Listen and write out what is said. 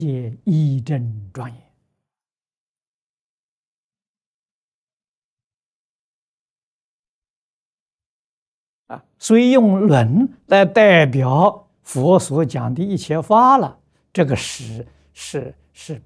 也义正庄严所以用论来代表佛所讲的一切法了，这个是